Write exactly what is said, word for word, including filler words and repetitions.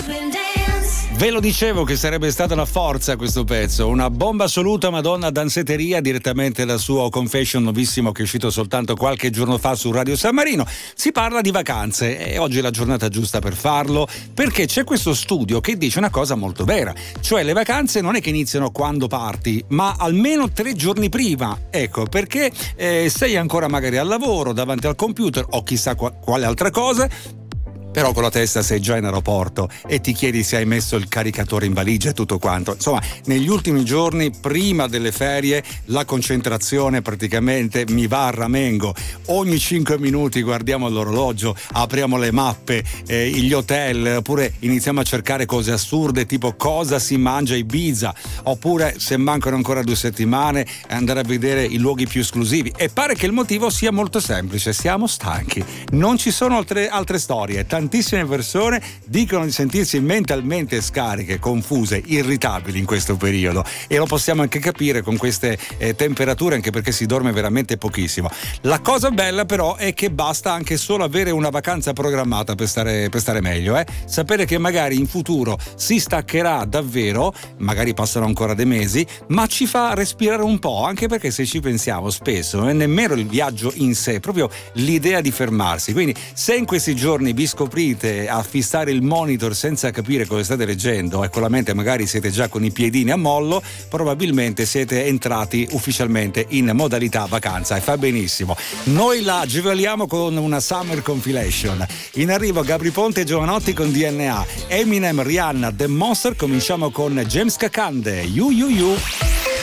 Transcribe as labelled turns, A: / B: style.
A: Ve lo dicevo che sarebbe stata una forza questo pezzo, una bomba assoluta, Madonna danzeteria, direttamente dal suo Confession nuovissimo che è uscito soltanto qualche giorno fa su Radio San Marino. Si parla di vacanze e oggi è la giornata giusta per farlo, perché c'è questo studio che dice una cosa molto vera, cioè le vacanze non è che iniziano quando parti, ma almeno tre giorni prima. Ecco, perché eh, sei ancora magari al lavoro, davanti al computer o chissà qua- quale altra cosa, però con la testa sei già in aeroporto e ti chiedi se hai messo il caricatore in valigia e tutto quanto. Insomma, negli ultimi giorni prima delle ferie la concentrazione praticamente mi va a ramengo. Ogni cinque minuti guardiamo l'orologio, apriamo le mappe, eh, gli hotel, oppure iniziamo a cercare cose assurde tipo cosa si mangia a Ibiza, oppure se mancano ancora due settimane andare a vedere i luoghi più esclusivi. E pare che il motivo sia molto semplice: siamo stanchi, non ci sono altre, altre storie. Tantissime persone dicono di sentirsi mentalmente scariche, confuse, irritabili in questo periodo, e lo possiamo anche capire con queste eh, temperature, anche perché si dorme veramente pochissimo. La cosa bella però è che basta anche solo avere una vacanza programmata per stare, per stare meglio, eh? Sapere che magari in futuro si staccherà davvero, magari passano ancora dei mesi, ma ci fa respirare un po', anche perché se ci pensiamo spesso non è nemmeno il viaggio in sé, proprio l'idea di fermarsi. Quindi se in questi giorni vi scoprite a fissare il monitor senza capire cosa state leggendo e con la mente magari siete già con i piedini a mollo, probabilmente siete entrati ufficialmente in modalità vacanza, e fa benissimo. Noi la agevoliamo con una Summer Compilation. In arrivo Gabri Ponte e Giovanotti con D N A, Eminem, Rihanna, The Monster. Cominciamo con James Kakande, You You You.